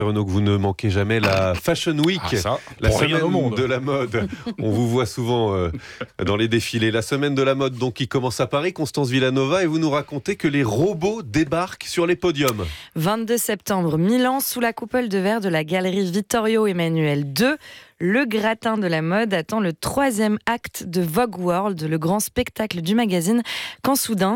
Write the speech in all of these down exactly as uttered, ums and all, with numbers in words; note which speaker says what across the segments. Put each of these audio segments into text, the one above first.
Speaker 1: Renaud, que vous ne manquez jamais la Fashion Week,
Speaker 2: ah, ça,
Speaker 1: la
Speaker 2: semaine
Speaker 1: semaine de la mode. On vous voit souvent euh, dans les défilés. La semaine de la mode donc qui commence à Paris, Constance Villanova, et vous nous racontez que les robots débarquent sur les podiums.
Speaker 3: vingt-deux septembre, Milan, sous la coupole de verre de la galerie Vittorio Emanuele deux. Le gratin de la mode attend le troisième acte de Vogue World, le grand spectacle du magazine, quand soudain...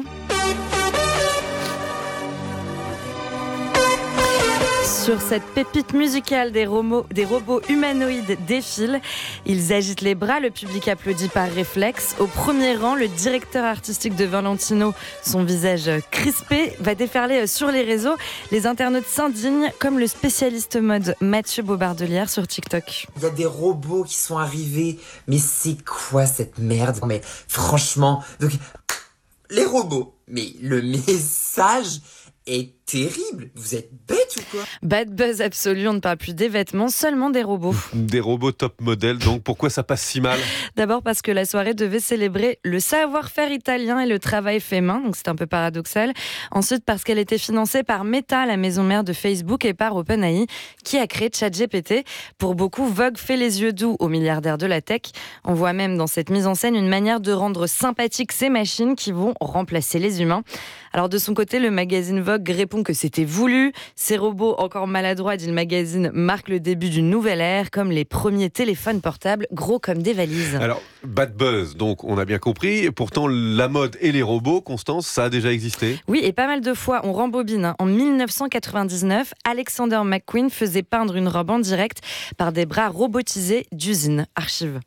Speaker 3: Sur cette pépite musicale, des, romo- des robots humanoïdes défilent. Ils agitent les bras, le public applaudit par réflexe. Au premier rang, le directeur artistique de Valentino, son visage crispé, va déferler sur les réseaux. Les internautes s'indignent, comme le spécialiste mode Mathieu Bobardelière sur TikTok.
Speaker 4: Il y a des robots qui sont arrivés, mais c'est quoi cette merde? Mais franchement, donc, les robots, mais le message est terrible. Vous êtes bête ou quoi?
Speaker 3: Bad buzz absolu, on ne parle plus des vêtements, seulement des robots.
Speaker 1: Des robots top modèle, donc pourquoi ça passe si mal?
Speaker 3: D'abord parce que la soirée devait célébrer le savoir-faire italien et le travail fait main, donc c'est un peu paradoxal. Ensuite parce qu'elle était financée par Meta, la maison mère de Facebook, et par OpenAI, qui a créé ChatGPT. Pour beaucoup, Vogue fait les yeux doux aux milliardaires de la tech. On voit même dans cette mise en scène une manière de rendre sympathiques ces machines qui vont remplacer les humains. Alors de son côté, le magazine Vogue répond que c'était voulu. Ces robots encore maladroits, dit le magazine, marquent le début d'une nouvelle ère, comme les premiers téléphones portables, gros comme des valises.
Speaker 1: Alors, bad buzz, donc on a bien compris. Pourtant, la mode et les robots, Constance, ça a déjà existé?
Speaker 3: Oui, et pas mal de fois. On rembobine. Hein. En dix-neuf cent quatre-vingt-dix-neuf, Alexander McQueen faisait peindre une robe en direct par des bras robotisés d'usine. Archive.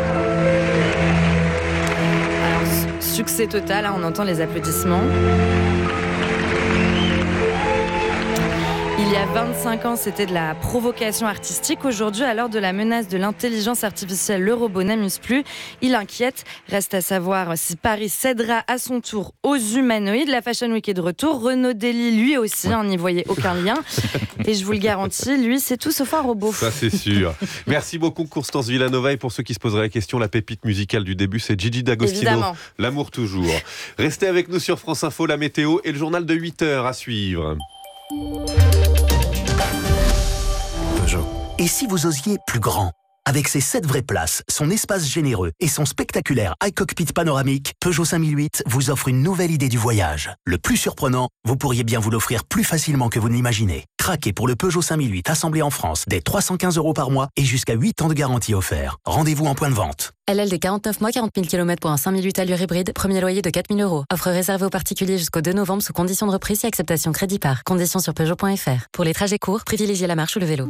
Speaker 3: Alors, succès total, hein, on entend les applaudissements. Il y a vingt-cinq ans, c'était de la provocation artistique. Aujourd'hui, à l'heure de la menace de l'intelligence artificielle, le robot n'amuse plus. Il inquiète. Reste à savoir si Paris cédera à son tour aux humanoïdes. La Fashion Week est de retour. Renaud Dely, lui aussi, on n'y voyait aucun lien. Et je vous le garantis, lui, c'est tout sauf un robot.
Speaker 1: Ça, c'est sûr. Merci beaucoup, Constance Villanova. Et pour ceux qui se poseraient la question, la pépite musicale du début, c'est Gigi D'Agostino.
Speaker 3: Évidemment. L'amour
Speaker 1: toujours. Restez avec nous sur France Info, la météo et le journal de huit heures à suivre.
Speaker 5: Et si vous osiez plus grand? Avec ses sept vraies places, son espace généreux et son spectaculaire iCockpit panoramique, Peugeot cinq mille huit vous offre une nouvelle idée du voyage. Le plus surprenant, vous pourriez bien vous l'offrir plus facilement que vous ne l'imaginez. Craquez pour le Peugeot cinq mille huit assemblé en France dès trois cent quinze euros par mois et jusqu'à huit ans de garantie offert. Rendez-vous en point de vente.
Speaker 6: L L D quarante-neuf mois, quarante mille kilomètres pour un cinq mille huit allure hybride, premier loyer de quatre mille euros. Offre réservée aux particuliers jusqu'au deux novembre sous conditions de reprise et acceptation crédit par. Conditions sur Peugeot point F R. Pour les trajets courts, privilégiez la marche ou le vélo.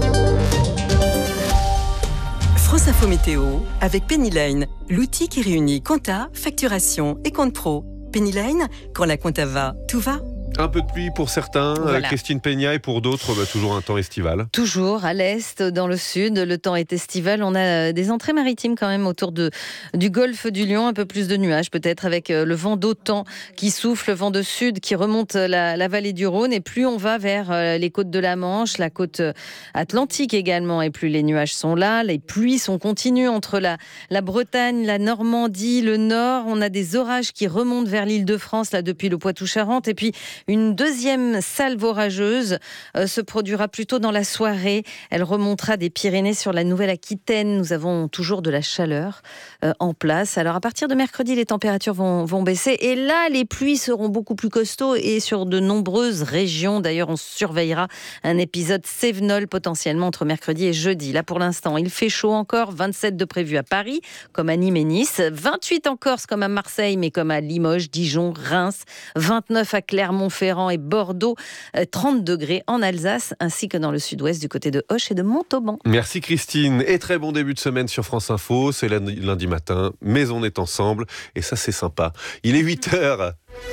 Speaker 7: France Info Météo avec Pennyline, l'outil qui réunit compta, facturation et compte pro. Pennyline, quand la compta va, tout va.
Speaker 1: Un peu de pluie pour certains,
Speaker 3: Voilà.
Speaker 1: Christine Peña, et pour d'autres, bah, toujours un temps estival.
Speaker 8: Toujours à l'est, dans le sud, le temps est estival. On a des entrées maritimes quand même autour de, du golfe du Lion, un peu plus de nuages peut-être, avec le vent d'OTAN qui souffle, le vent de sud qui remonte la, la vallée du Rhône. Et plus on va vers les côtes de la Manche, la côte atlantique également, et plus les nuages sont là. Les pluies sont continues entre la, la Bretagne, la Normandie, le Nord. On a des orages qui remontent vers l'Île-de-France là depuis le Poitou-Charentes. Et puis une deuxième salve orageuse euh, se produira plus tôt dans la soirée. Elle remontera des Pyrénées sur la Nouvelle-Aquitaine. Nous avons toujours de la chaleur euh, en place. Alors à partir de mercredi, les températures vont, vont baisser. Et là, les pluies seront beaucoup plus costauds et sur de nombreuses régions. D'ailleurs, on surveillera un épisode Cévenol potentiellement entre mercredi et jeudi. Là, pour l'instant, il fait chaud encore. vingt-sept de prévu à Paris, comme à Nîmes et Nice. vingt-huit en Corse, comme à Marseille, mais comme à Limoges, Dijon, Reims. vingt-neuf à Clermont-Ferrand et Bordeaux, trente degrés en Alsace, ainsi que dans le sud-ouest du côté de Auch et de Montauban.
Speaker 1: Merci Christine, et très bon début de semaine sur France Info. C'est lundi, lundi matin, mais on est ensemble, et ça c'est sympa. Il est huit heures.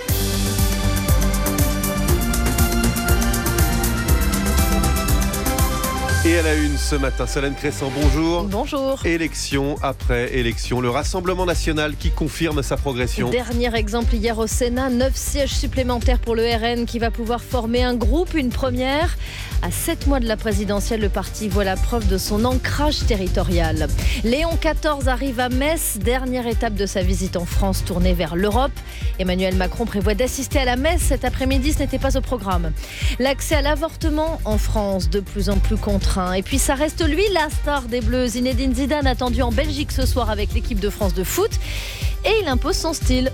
Speaker 1: Et à la une ce matin, Solène Crescent, bonjour.
Speaker 9: Bonjour.
Speaker 1: Élection après élection, le Rassemblement National qui confirme sa progression.
Speaker 9: Dernier exemple hier au Sénat, neuf sièges supplémentaires pour le R N qui va pouvoir former un groupe, une première.
Speaker 8: À sept mois de la présidentielle, le parti voit la preuve de son ancrage territorial. Léon quatorze arrive à Metz, dernière étape de sa visite en France tournée vers l'Europe. Emmanuel Macron prévoit d'assister à la messe cet après-midi, ce n'était pas au programme. L'accès à l'avortement en France, de plus en plus contraint. Et puis ça reste lui, la star des Bleus. Zinedine Zidane attendu en Belgique ce soir avec l'équipe de France de foot. Et il impose son style.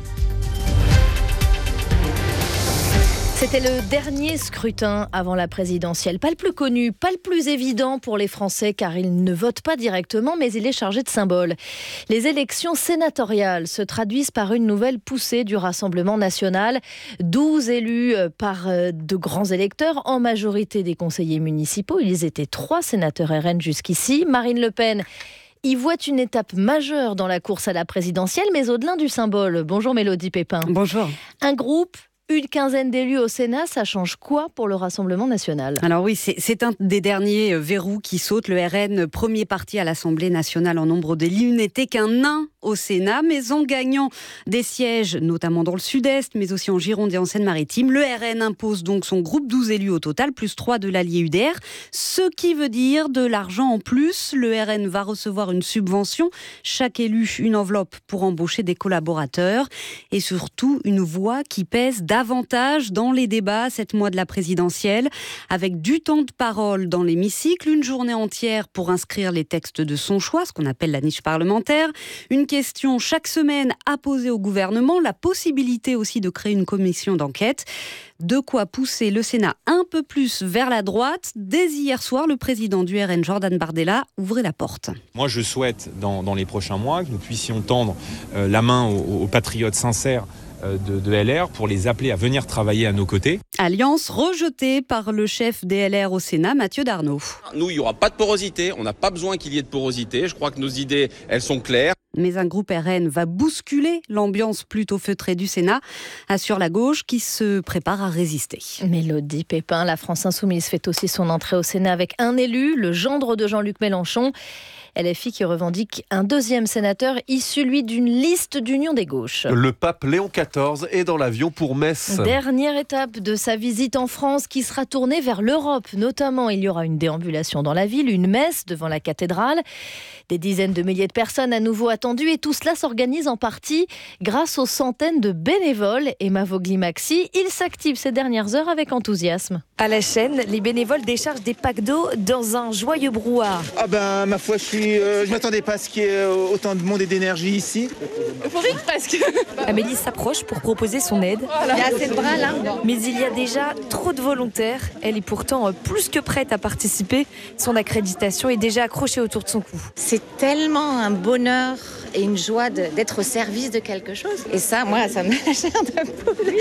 Speaker 8: C'était le dernier scrutin avant la présidentielle. Pas le plus connu, pas le plus évident pour les Français car ils ne votent pas directement, mais il est chargé de symboles. Les élections sénatoriales se traduisent par une nouvelle poussée du Rassemblement national. douze élus par de grands électeurs, en majorité des conseillers municipaux. Ils étaient trois sénateurs R N jusqu'ici. Marine Le Pen y voit une étape majeure dans la course à la présidentielle, mais au-delà du symbole. Bonjour Mélodie Pépin.
Speaker 2: Bonjour.
Speaker 8: Un groupe, une quinzaine d'élus au Sénat, ça change quoi pour le Rassemblement national ?
Speaker 2: Alors oui, c'est, c'est un des derniers verrous qui saute. Le R N, premier parti à l'Assemblée nationale en nombre d'élus, n'était qu'un nain au Sénat, mais en gagnant des sièges, notamment dans le Sud-Est, mais aussi en Gironde et en Seine-Maritime, le R N impose donc son groupe douze élus au total, plus trois de l'allié U D R, ce qui veut dire de l'argent en plus. Le R N va recevoir une subvention, chaque élu une enveloppe pour embaucher des collaborateurs, et surtout une voix qui pèse davantage dans les débats sept mois de la présidentielle, avec du temps de parole dans l'hémicycle, une journée entière pour inscrire les textes de son choix, ce qu'on appelle la niche parlementaire, une question chaque semaine à poser au gouvernement, la possibilité aussi de créer une commission d'enquête. De quoi pousser le Sénat un peu plus vers la droite. Dès hier soir, le président du R N, Jordan Bardella, ouvrait la porte.
Speaker 9: Moi, je souhaite, dans, dans les prochains mois, que nous puissions tendre euh, la main aux, aux patriotes sincères De, de L R pour les appeler à venir travailler à nos côtés.
Speaker 2: Alliance rejetée par le chef des L R au Sénat, Mathieu Darnaud.
Speaker 10: Nous, il n'y aura pas de porosité, on n'a pas besoin qu'il y ait de porosité. Je crois que nos idées, elles sont claires.
Speaker 2: Mais un groupe R N va bousculer l'ambiance plutôt feutrée du Sénat, assure la gauche qui se prépare à résister.
Speaker 8: Mélodie Pépin, la France Insoumise fait aussi son entrée au Sénat avec un élu, le gendre de Jean-Luc Mélenchon. L F I qui revendique un deuxième sénateur issu, lui, d'une liste d'union des gauches.
Speaker 1: Le pape Léon quatorze est dans l'avion pour Metz.
Speaker 8: Dernière étape de sa visite en France qui sera tournée vers l'Europe. Notamment, il y aura une déambulation dans la ville, une messe devant la cathédrale. Des dizaines de milliers de personnes à nouveau attendues et tout cela s'organise en partie grâce aux centaines de bénévoles. Emma Vogli-Maxi, il s'active ces dernières heures avec enthousiasme.
Speaker 11: À la chaîne, les bénévoles déchargent des packs d'eau dans un joyeux brouhaha.
Speaker 12: Ah ben, ma foi, je suis Euh, je ne m'attendais pas à ce qu'il y ait autant de monde et d'énergie ici.
Speaker 11: Euphorique presque. Amélie s'approche pour proposer son aide.
Speaker 13: Il y a assez de bras là.
Speaker 11: Mais il y a déjà trop de volontaires. Elle est pourtant plus que prête à participer. Son accréditation est déjà accrochée autour de son cou.
Speaker 13: C'est tellement un bonheur et une joie de, d'être au service de quelque chose. Et ça, moi, ça me met la chair de poule.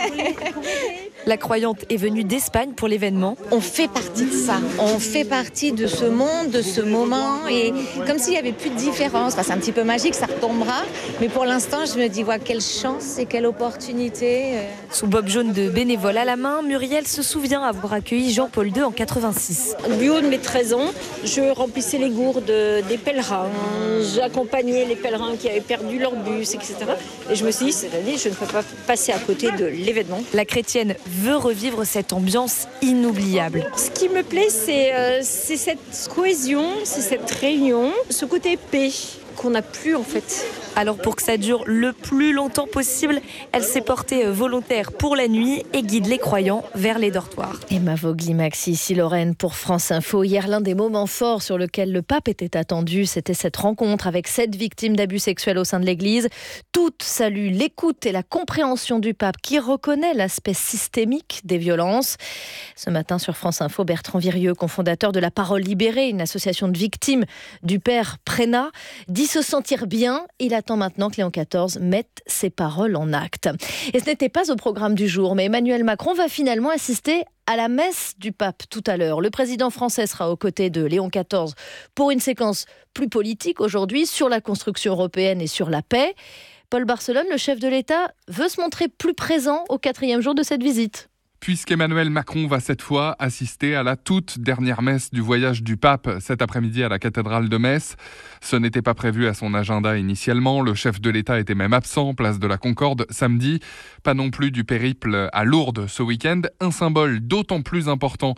Speaker 11: La croyante est venue d'Espagne pour l'événement.
Speaker 13: On fait partie de ça. On fait partie de ce monde, de ce moment. Et comme s'il n'y avait plus de différence. Enfin, c'est un petit peu magique, ça retombera. Mais pour l'instant, je me dis, ouais, quelle chance et quelle opportunité.
Speaker 11: Son bob jaune de bénévole à la main, Muriel se souvient avoir accueilli Jean-Paul deux en quatre-vingt-six.
Speaker 14: Du haut de mes treize ans, je remplissais les gourdes des pèlerins. J'accompagnais les pèlerins qui avaient perdu leur bus, et cetera. Et je me suis dit, cette année, je ne peux pas passer à côté de l'événement.
Speaker 11: La chrétienne veut revivre cette ambiance inoubliable.
Speaker 14: Ce qui me plaît, c'est, euh, c'est cette cohésion, c'est cette réunion, ce côté paix qu'on n'a plus en fait.
Speaker 11: Alors pour que ça dure le plus longtemps possible, elle s'est portée volontaire pour la nuit et guide les croyants vers les dortoirs.
Speaker 8: Emma Vogli-Maxi, ici Lorraine pour France Info. Hier, l'un des moments forts sur lequel le pape était attendu, c'était cette rencontre avec sept victimes d'abus sexuels au sein de l'Église. Toutes saluent l'écoute et la compréhension du pape qui reconnaît l'aspect systémique des violences. Ce matin sur France Info, Bertrand Virieux, cofondateur de La Parole Libérée, une association de victimes du père Prénat, dit se sentir bien. Il attend maintenant que Léon quatorze mette ses paroles en acte. Et ce n'était pas au programme du jour, mais Emmanuel Macron va finalement assister à la messe du pape tout à l'heure. Le président français sera aux côtés de Léon quatorze pour une séquence plus politique aujourd'hui sur la construction européenne et sur la paix. Paul Barcelone, le chef de l'État, veut se montrer plus présent au quatrième jour de cette visite.
Speaker 15: Puisqu'Emmanuel Macron va cette fois assister à la toute dernière messe du voyage du pape cet après-midi à la cathédrale de Metz. Ce n'était pas prévu à son agenda initialement. Le chef de l'État était même absent, place de la Concorde, samedi. Pas non plus du périple à Lourdes ce week-end. Un symbole d'autant plus important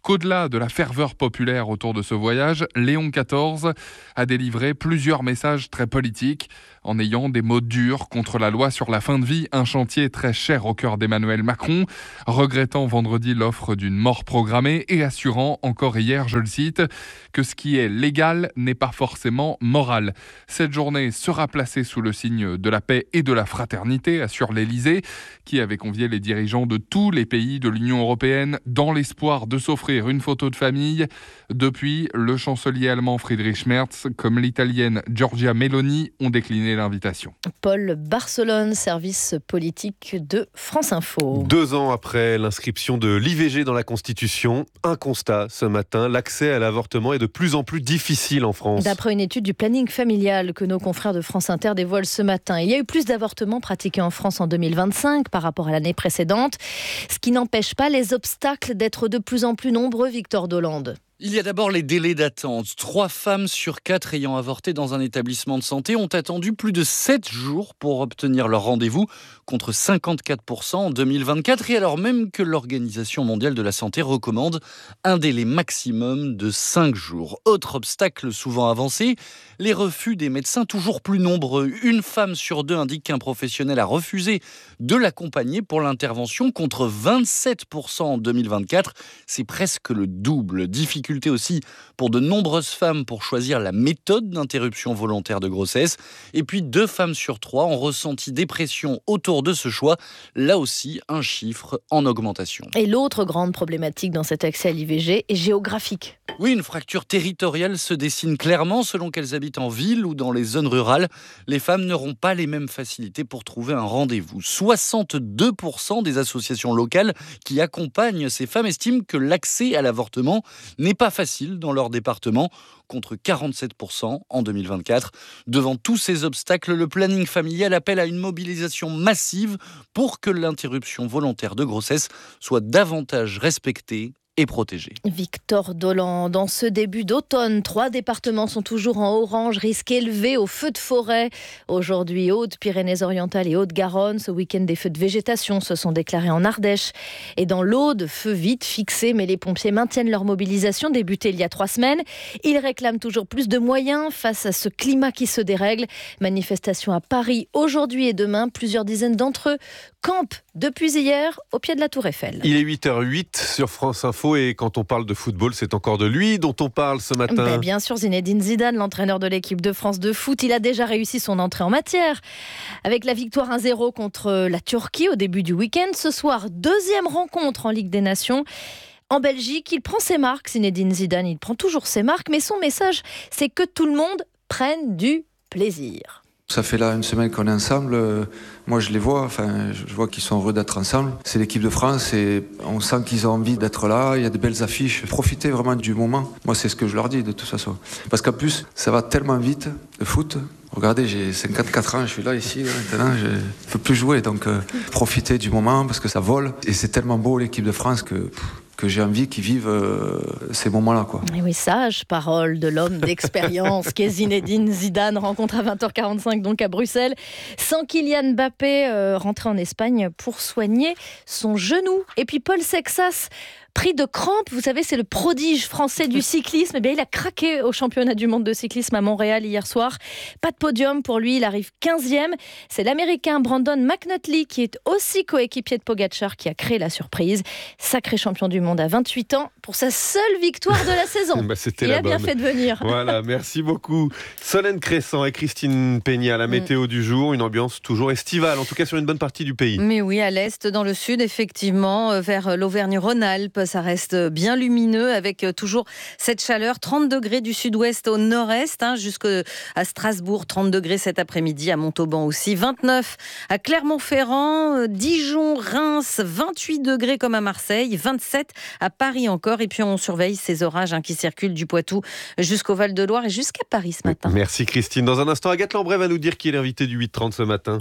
Speaker 15: qu'au-delà de la ferveur populaire autour de ce voyage, Léon quatorze a délivré plusieurs messages très politiques, en ayant des mots durs contre la loi sur la fin de vie, un chantier très cher au cœur d'Emmanuel Macron, regrettant vendredi l'offre d'une mort programmée et assurant encore hier, je le cite, que ce qui est légal n'est pas forcément moral. Cette journée sera placée sous le signe de la paix et de la fraternité, assure l'Élysée, qui avait convié les dirigeants de tous les pays de l'Union européenne dans l'espoir de s'offrir une photo de famille. Depuis, le chancelier allemand Friedrich Merz comme l'italienne Giorgia Meloni ont décliné l'invitation.
Speaker 16: Paul Barcelone, service politique de France Info.
Speaker 1: Deux ans après l'inscription de l'I V G dans la Constitution, un constat ce matin, l'accès à l'avortement est de plus en plus difficile en France.
Speaker 16: D'après une étude du planning familial que nos confrères de France Inter dévoilent ce matin, il y a eu plus d'avortements pratiqués en France en deux mille vingt-cinq par rapport à l'année précédente, ce qui n'empêche pas les obstacles d'être de plus en plus nombreux, Victor Dolande.
Speaker 17: Il y a d'abord les délais d'attente. Trois femmes sur quatre ayant avorté dans un établissement de santé ont attendu plus de sept jours pour obtenir leur rendez-vous, contre cinquante-quatre pour cent en deux mille vingt-quatre, et alors même que l'Organisation mondiale de la santé recommande un délai maximum de cinq jours. Autre obstacle souvent avancé, les refus des médecins toujours plus nombreux. Une femme sur deux indique qu'un professionnel a refusé de l'accompagner pour l'intervention, contre vingt-sept pour cent en deux mille vingt-quatre. C'est presque le double. Difficulté aussi pour de nombreuses femmes pour choisir la méthode d'interruption volontaire de grossesse. Et puis deux femmes sur trois ont ressenti des pressions autour de ce choix. Là aussi, un chiffre en augmentation.
Speaker 16: Et l'autre grande problématique dans cet accès à l'I V G est géographique.
Speaker 17: Oui, une fracture territoriale se dessine clairement selon qu'elles habitent en ville ou dans les zones rurales. Les femmes n'auront pas les mêmes facilités pour trouver un rendez-vous. soixante-deux pour cent des associations locales qui accompagnent ces femmes estiment que l'accès à l'avortement n'est pas facile dans leur département, contre quarante-sept pour cent en deux mille vingt-quatre. Devant tous ces obstacles, le planning familial appelle à une mobilisation massive pour que l'interruption volontaire de grossesse soit davantage respectée et protégée.
Speaker 16: Victor Dolland, dans ce début d'automne, trois départements sont toujours en orange, risque élevé aux feux de forêt. Aujourd'hui, Hautes-Pyrénées-Orientales et Haute-Garonne. Ce week-end, des feux de végétation se sont déclarés en Ardèche. Et dans l'Aude, feux vite fixés, mais les pompiers maintiennent leur mobilisation débutée il y a trois semaines. Ils réclament toujours plus de moyens face à ce climat qui se dérègle. Manifestation à Paris aujourd'hui et demain. Plusieurs dizaines d'entre eux campent depuis hier au pied de la Tour Eiffel.
Speaker 1: Il est huit heures huit sur France Info et quand on parle de football, c'est encore de lui dont on parle ce matin.
Speaker 16: Ben bien sûr, Zinedine Zidane, l'entraîneur de l'équipe de France de foot, il a déjà réussi son entrée en matière. Avec la victoire un zéro contre la Turquie au début du week-end. Ce soir, deuxième rencontre en Ligue des Nations. En Belgique, il prend ses marques, Zinedine Zidane, il prend toujours ses marques, mais son message, c'est que tout le monde prenne du plaisir.
Speaker 18: Ça fait là une semaine qu'on est ensemble. Moi, je les vois. Enfin, je vois qu'ils sont heureux d'être ensemble. C'est l'équipe de France et on sent qu'ils ont envie d'être là. Il y a de belles affiches. Profitez vraiment du moment. Moi, c'est ce que je leur dis de toute façon. Parce qu'en plus, ça va tellement vite, le foot. Regardez, j'ai cinquante-quatre ans, je suis là, ici, là, maintenant, je ne peux plus jouer. Donc, euh, profitez du moment parce que ça vole. Et c'est tellement beau, l'équipe de France, que... Pff, que j'ai envie qu'ils vivent euh, ces moments-là, quoi.
Speaker 16: Et oui, sage parole de l'homme d'expérience qu'est Zinedine Zidane. Rencontre à vingt heures quarante-cinq donc à Bruxelles. Sans Kylian Mbappé, euh, rentré en Espagne pour soigner son genou. Et puis Paul Sexas, pris de crampes, vous savez, c'est le prodige français du cyclisme. Eh bien, il a craqué au championnat du monde de cyclisme à Montréal hier soir. Pas de podium pour lui, il arrive quinzième. C'est l'Américain Brandon McNulty qui est aussi coéquipier de Pogacar qui a créé la surprise. Sacré champion du monde à vingt-huit ans pour sa seule victoire de la saison.
Speaker 1: bah,
Speaker 16: il a bien
Speaker 1: bonne.
Speaker 16: fait de venir.
Speaker 1: Voilà, merci beaucoup. Solène Crescent et Christine Peña, la météo mm. du jour, une ambiance toujours estivale, en tout cas sur une bonne partie du pays.
Speaker 8: Mais oui, à l'est, dans le sud, effectivement, vers l'Auvergne-Rhône-Alpes, ça reste bien lumineux avec toujours cette chaleur. trente degrés du sud-ouest au nord-est, hein, jusqu'à Strasbourg, trente degrés cet après-midi, à Montauban aussi, vingt-neuf à Clermont-Ferrand, Dijon, Reims, vingt-huit degrés comme à Marseille, vingt-sept à Paris encore. Et puis on surveille ces orages hein, qui circulent du Poitou jusqu'au Val-de-Loire et jusqu'à Paris ce matin.
Speaker 1: Merci Christine. Dans un instant, Agathe Lambray va nous dire qui est l'invité du huit trente ce matin.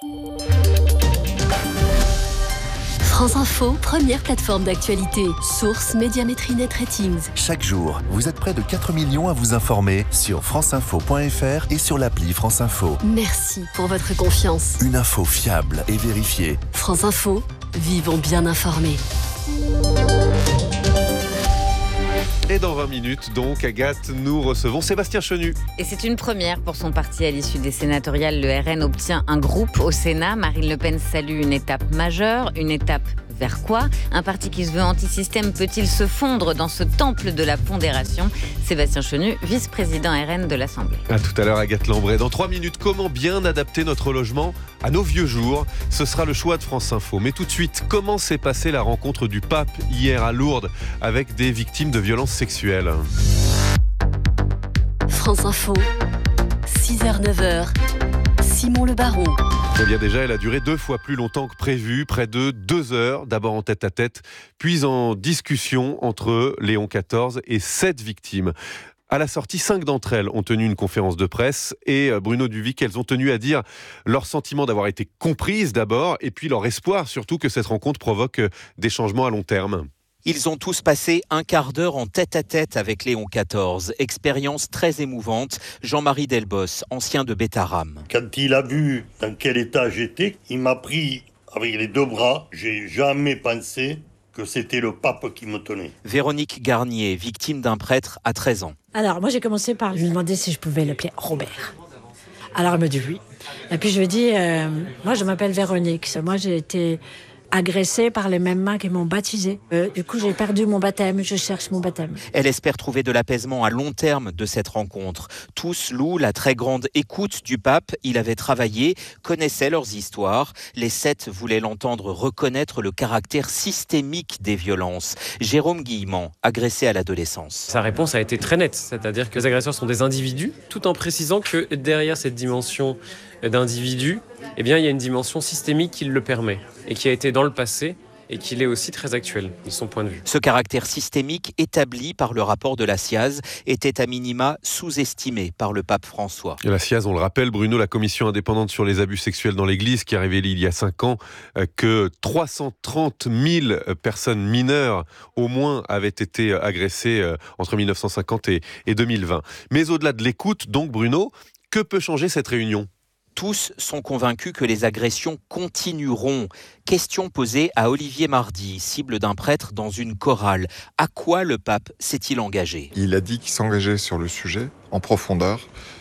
Speaker 19: France Info, première plateforme d'actualité. Source Médiamétrie Net Ratings.
Speaker 20: Chaque jour, vous êtes près de quatre millions à vous informer sur franceinfo point f r et sur l'appli France Info.
Speaker 19: Merci pour votre confiance.
Speaker 20: Une info fiable et vérifiée.
Speaker 19: France Info, vivons bien informés.
Speaker 1: Et dans vingt minutes, donc, Agathe, nous recevons Sébastien Chenu.
Speaker 21: Et c'est une première pour son parti à l'issue des sénatoriales. Le R N obtient un groupe au Sénat. Marine Le Pen salue une étape majeure, une étape vers quoi ? Un parti qui se veut anti-système peut-il se fondre dans ce temple de la pondération ? Sébastien Chenu, vice-président R N de l'Assemblée.
Speaker 1: À tout à l'heure, Agathe Lambray. Dans trois minutes, comment bien adapter notre logement à nos vieux jours ? Ce sera le choix de France Info. Mais tout de suite, comment s'est passée la rencontre du pape hier à Lourdes avec des victimes de violences sexuelles ?
Speaker 19: France Info, six heures neuf heures. Simon Le Baron.
Speaker 1: Eh bien déjà, elle a duré deux fois plus longtemps que prévu, près de deux heures, d'abord en tête-à-tête, puis en discussion entre Léon quatorze et sept victimes. À la sortie, cinq d'entre elles ont tenu une conférence de presse et Bruno Duvic, elles ont tenu à dire leur sentiment d'avoir été comprises d'abord et puis leur espoir surtout que cette rencontre provoque des changements à long terme.
Speaker 22: Ils ont tous passé un quart d'heure en tête-à-tête avec Léon quatorze. Expérience très émouvante. Jean-Marie Delbos, ancien de Bétaram.
Speaker 23: Quand il a vu dans quel état j'étais, il m'a pris avec les deux bras. J'ai jamais pensé que c'était le pape qui me tenait.
Speaker 22: Véronique Garnier, victime d'un prêtre à treize ans.
Speaker 24: Alors moi j'ai commencé par lui demander si je pouvais l'appeler Robert. Alors elle m'a dit oui. Et puis je lui ai dit, euh, moi je m'appelle Véronique. Moi j'ai été agressée par les mêmes mains qui m'ont baptisée. Euh, du coup, j'ai perdu mon baptême, je cherche mon baptême.
Speaker 22: Elle espère trouver de l'apaisement à long terme de cette rencontre. Tous louent la très grande écoute du pape. Il avait travaillé, connaissait leurs histoires. Les sept voulaient l'entendre reconnaître le caractère systémique des violences. Jérôme Guillemant, agressé à l'adolescence.
Speaker 25: Sa réponse a été très nette, c'est-à-dire que les agresseurs sont des individus, tout en précisant que derrière cette dimension d'individu, eh bien, il y a une dimension systémique qui le permet et qui a été dans le passé et qui l'est aussi très actuel, de son point de vue.
Speaker 22: Ce caractère systémique établi par le rapport de la C I A Z était à minima sous-estimé par le pape François.
Speaker 1: Et la C I A Z, on le rappelle, Bruno, la commission indépendante sur les abus sexuels dans l'Église, qui a révélé il y a cinq ans que trois cent trente mille personnes mineures au moins avaient été agressées entre mille neuf cent cinquante et deux mille vingt. Mais au-delà de l'écoute, donc Bruno, que peut changer cette réunion ?
Speaker 22: Tous sont convaincus que les agressions continueront. Question posée à Olivier Mardy, cible d'un prêtre dans une chorale. À quoi le pape s'est-il engagé ?
Speaker 26: Il a dit qu'il s'engageait sur le sujet, en profondeur,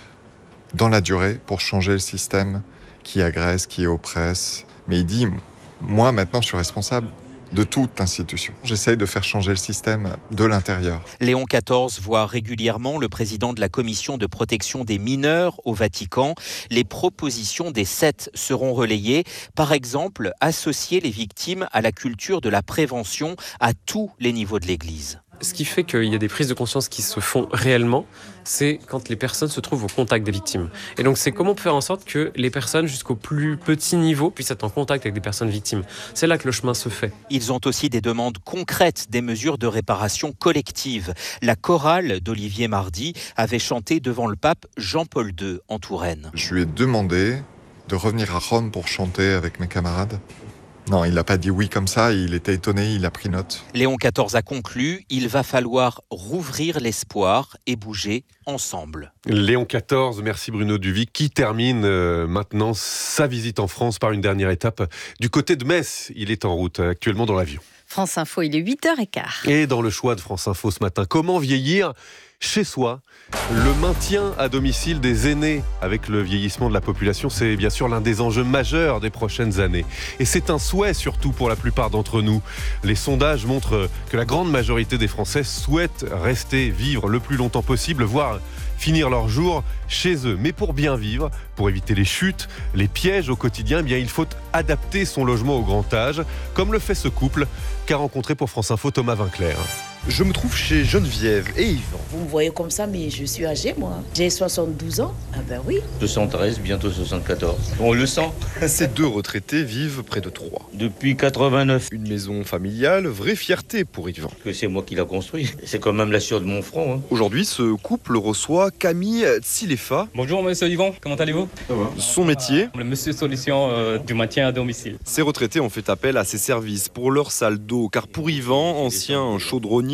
Speaker 26: dans la durée, pour changer le système qui agresse, qui oppresse. Mais il dit, moi maintenant je suis responsable de toute institution. J'essaye de faire changer le système de l'intérieur.
Speaker 22: Léon quatorze voit régulièrement le président de la commission de protection des mineurs au Vatican. Les propositions des sept seront relayées. Par exemple, associer les victimes à la culture de la prévention à tous les niveaux de l'Église.
Speaker 25: Ce qui fait qu'il y a des prises de conscience qui se font réellement, c'est quand les personnes se trouvent au contact des victimes. Et donc c'est comment faire en sorte que les personnes jusqu'au plus petit niveau puissent être en contact avec des personnes victimes. C'est là que le chemin se fait.
Speaker 22: Ils ont aussi des demandes concrètes, des mesures de réparation collective. La chorale d'Olivier Mardy avait chanté devant le pape Jean-Paul deux en Touraine.
Speaker 26: Je lui ai demandé de revenir à Rome pour chanter avec mes camarades. Non, il n'a pas dit oui comme ça, il était étonné, il a pris note.
Speaker 22: Léon quatorze a conclu, il va falloir rouvrir l'espoir et bouger ensemble.
Speaker 1: Léon quatorze, merci Bruno Duvic, qui termine euh, maintenant sa visite en France par une dernière étape du côté de Metz. Il est en route actuellement dans l'avion.
Speaker 8: France Info, il est huit heures quinze.
Speaker 1: Et dans le choix de France Info ce matin, comment vieillir chez soi ? Le maintien à domicile des aînés avec le vieillissement de la population, c'est bien sûr l'un des enjeux majeurs des prochaines années. Et c'est un souhait surtout pour la plupart d'entre nous. Les sondages montrent que la grande majorité des Français souhaitent rester vivre le plus longtemps possible, voire finir leur jour chez eux. Mais pour bien vivre, pour éviter les chutes, les pièges au quotidien, eh bien, il faut adapter son logement au grand âge, comme le fait ce couple qu'a rencontré pour France Info Thomas Vinclair.
Speaker 27: Je me trouve chez Geneviève et Yvan.
Speaker 28: Vous me voyez comme ça, mais je suis âgée, moi. J'ai soixante-douze ans. Ah ben oui.
Speaker 29: soixante-treize, bientôt soixante-quatorze. On le sent.
Speaker 27: Ces deux retraités vivent près de Troyes.
Speaker 29: Depuis quatre-vingt-neuf.
Speaker 27: Une maison familiale, vraie fierté pour Yvan.
Speaker 29: Que c'est moi qui l'ai construit. C'est quand même la sueur de mon front. Hein.
Speaker 27: Aujourd'hui, ce couple reçoit Camille Tsilefa.
Speaker 30: Bonjour, monsieur Yvan. Comment allez-vous ?
Speaker 27: Ça va. Son métier ?
Speaker 30: Le monsieur solution euh, du maintien à domicile.
Speaker 27: Ces retraités ont fait appel à ses services pour leur salle d'eau, car pour Yvan, ancien chaudronnier,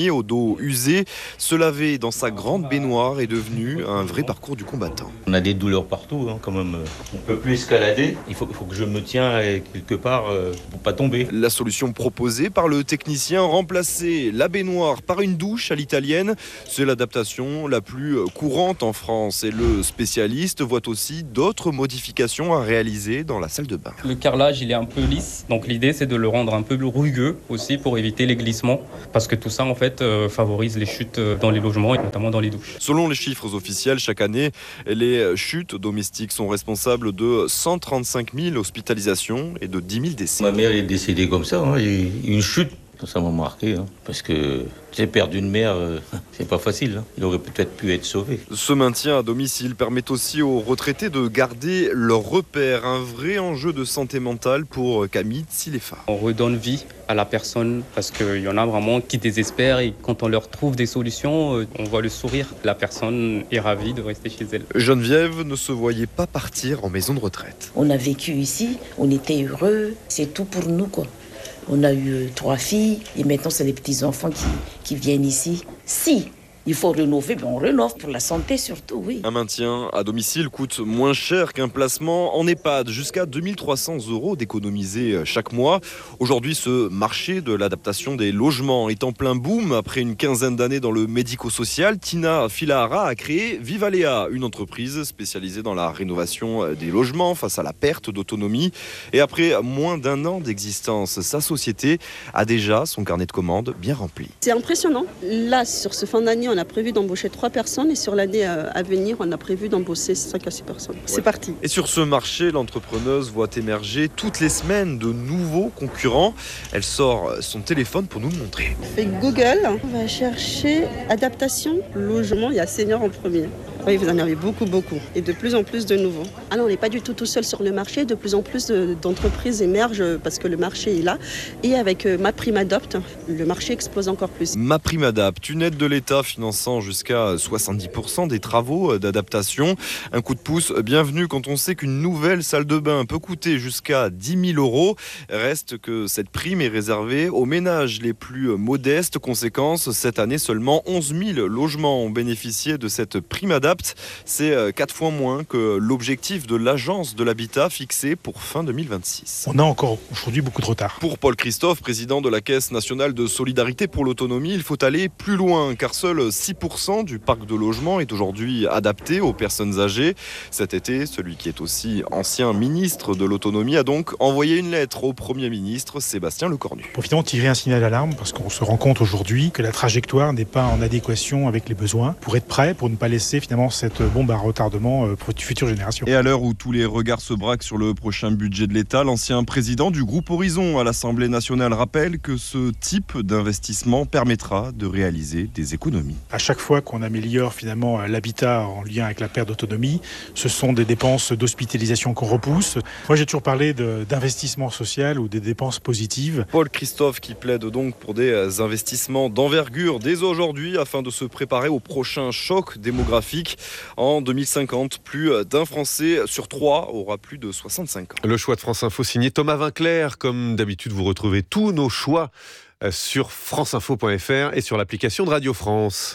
Speaker 27: prisonnier au dos usé. Se laver dans sa grande baignoire est devenu un vrai parcours du combattant.
Speaker 29: On a des douleurs partout, hein, quand même. On ne peut plus escalader. Il faut, il faut que je me tiens quelque part euh, pour pas tomber.
Speaker 27: La solution proposée par le technicien, remplacer la baignoire par une douche à l'italienne, c'est l'adaptation la plus courante en France. Et le spécialiste voit aussi d'autres modifications à réaliser dans la salle de bain.
Speaker 30: Le carrelage, il est un peu lisse. Donc l'idée, c'est de le rendre un peu rugueux aussi pour éviter les glissements. Parce que tout ça, en fait, euh, favorise les chutes dans les logements et notamment dans les douches.
Speaker 27: Selon les chiffres officiels, chaque année, les chutes domestiques sont responsables de cent trente-cinq mille hospitalisations et de dix mille décès.
Speaker 29: Ma mère est décédée comme ça, hein, et une chute. Ça m'a marqué, hein, parce que j'ai perdu une mère, euh, c'est pas facile. Hein. Il aurait peut-être pu être sauvé.
Speaker 27: Ce maintien à domicile permet aussi aux retraités de garder leur repère. Un vrai enjeu de santé mentale pour Camille Tsilefa.
Speaker 30: On redonne vie à la personne, parce qu'il y en a vraiment qui désespèrent et quand on leur trouve des solutions, on voit le sourire. La personne est ravie de rester chez elle.
Speaker 27: Geneviève ne se voyait pas partir en maison de retraite.
Speaker 28: On a vécu ici, on était heureux, c'est tout pour nous, quoi. On a eu trois filles et maintenant c'est les petits-enfants qui, qui viennent ici. Si il faut rénover, ben on rénove pour la santé surtout, oui.
Speaker 27: Un maintien à domicile coûte moins cher qu'un placement en EHPAD, jusqu'à deux mille trois cents euros d'économiser chaque mois. Aujourd'hui, ce marché de l'adaptation des logements est en plein boom. Après une quinzaine d'années dans le médico-social, Tina Filahara a créé Vivalea, une entreprise spécialisée dans la rénovation des logements face à la perte d'autonomie. Et après moins d'un an d'existence, sa société a déjà son carnet de commandes bien rempli.
Speaker 2: C'est impressionnant. Là, sur ce fin d'année, on a prévu d'embaucher trois personnes et sur l'année à venir, on a prévu d'embaucher cinq à six personnes. Ouais. C'est parti.
Speaker 27: Et sur ce marché, l'entrepreneuse voit émerger toutes les semaines de nouveaux concurrents. Elle sort son téléphone pour nous le montrer.
Speaker 2: On fait Google, on va chercher adaptation, logement, il y a senior en premier. Oui, vous en avez beaucoup, beaucoup. Et de plus en plus de nouveaux. Ah non, on n'est pas du tout tout seul sur le marché. De plus en plus d'entreprises émergent parce que le marché est là. Et avec MaPrimeAdapt, le marché explose encore plus.
Speaker 27: MaPrimeAdapt, une aide de l'État finançant jusqu'à soixante-dix pour cent des travaux d'adaptation. Un coup de pouce bienvenu quand on sait qu'une nouvelle salle de bain peut coûter jusqu'à dix mille euros. Reste que cette prime est réservée aux ménages les plus modestes. Conséquence, cette année, seulement onze mille logements ont bénéficié de cette PrimeAdapt. C'est quatre fois moins que l'objectif de l'agence de l'habitat fixé pour fin deux mille vingt-six.
Speaker 3: On a encore aujourd'hui beaucoup de retard.
Speaker 27: Pour Paul Christophe, président de la Caisse nationale de solidarité pour l'autonomie, il faut aller plus loin car seul six pour cent du parc de logements est aujourd'hui adapté aux personnes âgées. Cet été, celui qui est aussi ancien ministre de l'autonomie a donc envoyé une lettre au Premier ministre Sébastien Lecornu.
Speaker 3: Profitons de tirer un signal d'alarme parce qu'on se rend compte aujourd'hui que la trajectoire n'est pas en adéquation avec les besoins pour être prêt, pour ne pas laisser finalement cette bombe à retardement pour les futures générations.
Speaker 27: Et à l'heure où tous les regards se braquent sur le prochain budget de l'État, l'ancien président du groupe Horizon à l'Assemblée nationale rappelle que ce type d'investissement permettra de réaliser des économies.
Speaker 3: À chaque fois qu'on améliore finalement l'habitat en lien avec la perte d'autonomie, ce sont des dépenses d'hospitalisation qu'on repousse. Moi j'ai toujours parlé de, d'investissement social ou des dépenses positives.
Speaker 27: Paul Christophe qui plaide donc pour des investissements d'envergure dès aujourd'hui afin de se préparer au prochain choc démographique. En deux mille cinquante, plus d'un Français sur trois aura plus de soixante-cinq ans.
Speaker 1: Le choix de France Info signé Thomas Vinclair. Comme d'habitude, vous retrouvez tous nos choix sur franceinfo point f r et sur l'application de Radio France.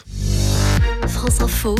Speaker 19: France Info,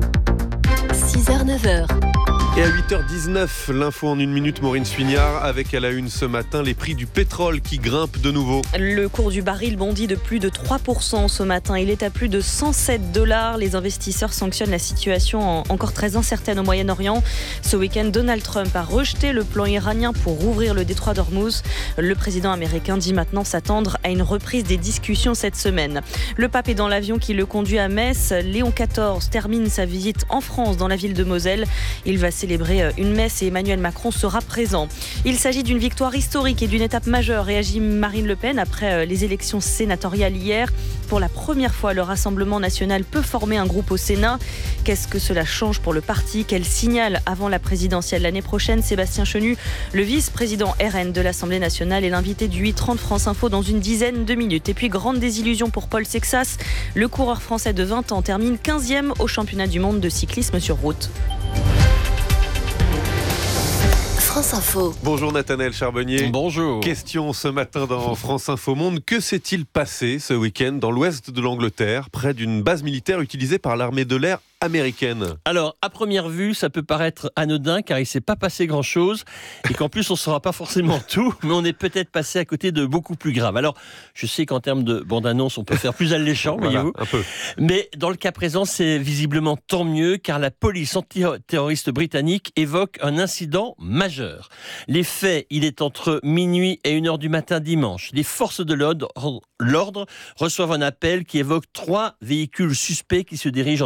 Speaker 19: six heures neuf heures.
Speaker 1: Et à huit heures dix-neuf, l'info en une minute, Maureen Suignard, avec à la une ce matin les prix du pétrole qui grimpent de nouveau.
Speaker 4: Le cours du baril bondit de plus de trois pour cent ce matin. Il est à plus de cent sept dollars. Les investisseurs sanctionnent la situation encore très incertaine au Moyen-Orient. Ce week-end, Donald Trump a rejeté le plan iranien pour rouvrir le détroit d'Ormuz. Le président américain dit maintenant s'attendre à une reprise des discussions cette semaine. Le pape est dans l'avion qui le conduit à Metz. Léon quatorze termine sa visite en France, dans la ville de Moselle. Il va célébrer une messe et Emmanuel Macron sera présent. Il s'agit d'une victoire historique et d'une étape majeure, réagit Marine Le Pen après les élections sénatoriales hier. Pour la première fois, le Rassemblement national peut former un groupe au Sénat. Qu'est-ce que cela change pour le parti ? Quel signal avant la présidentielle l'année prochaine ? Sébastien Chenu, le vice-président R N de l'Assemblée nationale, est l'invité du huit trente France Info dans une dizaine de minutes. Et puis, grande désillusion pour Paul Sexas. Le coureur français de vingt ans termine quinzième au championnat du monde de cyclisme sur route.
Speaker 19: France Info.
Speaker 1: Bonjour Nathanaël Charbonnier.
Speaker 5: Bonjour.
Speaker 1: Question ce matin dans France Info Monde. Que s'est-il passé ce week-end dans l'ouest de l'Angleterre, près d'une base militaire utilisée par l'armée de l'air américaine?
Speaker 5: Alors, à première vue, ça peut paraître anodin car il ne s'est pas passé grand-chose et qu'en plus, on ne saura pas forcément tout, mais on est peut-être passé à côté de beaucoup plus grave. Alors, je sais qu'en termes de bande-annonce, on peut faire plus alléchant,
Speaker 1: voilà,
Speaker 5: voyez-vous.
Speaker 1: un peu.
Speaker 5: Mais dans le cas présent, c'est visiblement tant mieux car la police antiterroriste britannique évoque un incident majeur. Les faits, il est entre minuit et une heure du matin dimanche. Les forces de l'ordre, l'ordre reçoivent un appel qui évoque trois véhicules suspects qui se dirigent